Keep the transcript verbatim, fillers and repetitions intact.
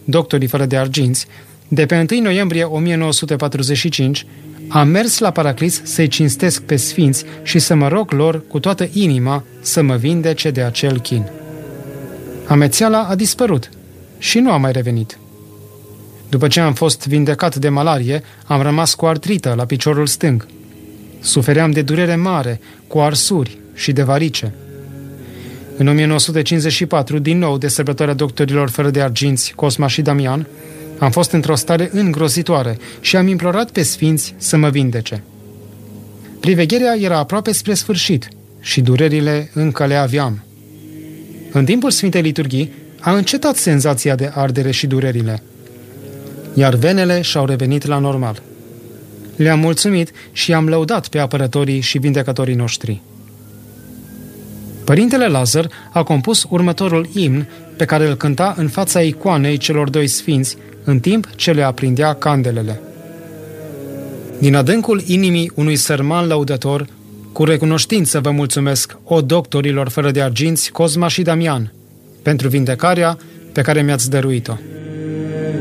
Doctorii Fără de Arginți, de pe întâi noiembrie o mie nouă sute patruzeci și cinci, am mers la Paraclis să-i cinstesc pe sfinți și să mă rog lor cu toată inima să mă vindece de acel chin. Amețeala a dispărut și nu a mai revenit. După ce am fost vindecat de malarie, am rămas cu artrită la piciorul stâng. Sufeream de durere mare, cu arsuri și de varice. În o mie nouă sute cincizeci și patru, din nou de sărbătoarea Doctorilor Fără de Arginți, Cosma și Damian, am fost într-o stare îngrozitoare și am implorat pe sfinți să mă vindece. Privegherea era aproape spre sfârșit și durerile încă le aveam. În timpul Sfintei Liturghii a încetat senzația de ardere și durerile, iar venele și-au revenit la normal. Le-am mulțumit și i-am lăudat pe apărătorii și vindecătorii noștri. Părintele Lazar a compus următorul imn pe care îl cânta în fața icoanei celor doi sfinți, în timp ce le aprindea candelele. Din adâncul inimii unui sărman lăudător, cu recunoștință vă mulțumesc, o doctorilor fără de arginți, Cosma și Damian, pentru vindecarea pe care mi-ați dăruit-o.